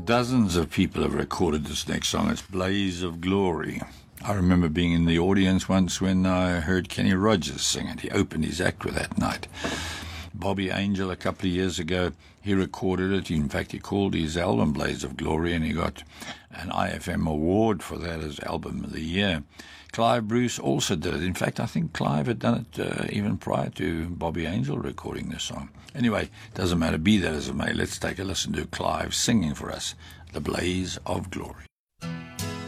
Dozens of people have recorded this next song. It's Blaze of Glory. I remember being in the audience once when I heard Kenny Rogers sing it. He opened his act with that night. Bobby Angel, a couple of years ago, he recorded it. In fact, he called his album Blaze of Glory, and he got an IFM award for that as Album of the Year. Clive Bruce also did it. In fact, I think Clive had done it even prior to Bobby Angel recording this song. Anyway, doesn't matter, be that as it may. Let's take a listen to Clive singing for us, The Blaze of Glory.